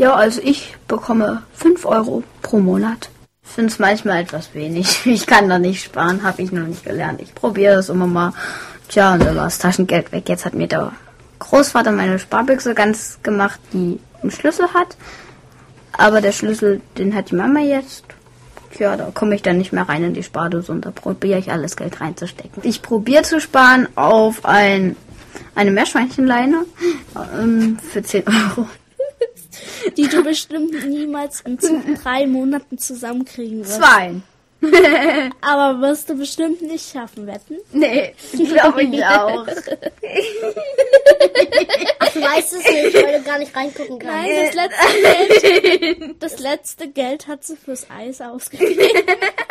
Ja, also ich bekomme 5 Euro pro Monat. Ich finde es manchmal etwas wenig. Ich kann da nicht sparen, habe ich noch nicht gelernt. Ich probiere das immer mal. Tja, und dann war das Taschengeld weg. Jetzt hat mir der Großvater meine Sparbüchse ganz gemacht, die einen Schlüssel hat. Aber der Schlüssel, den hat die Mama jetzt. Tja, da komme ich dann nicht mehr rein in die Spardose und da probiere ich alles Geld reinzustecken. Ich probiere zu sparen auf eine Meerschweinchenleine für 10 Euro. Die du bestimmt niemals in 3 Monaten zusammenkriegen wirst. 2. Aber wirst du bestimmt nicht schaffen, wetten? Nee, glaube ich auch. Ach, du weißt es nicht, weil du gar nicht reingucken kannst. Nein, das letzte Geld hat sie fürs Eis ausgegeben.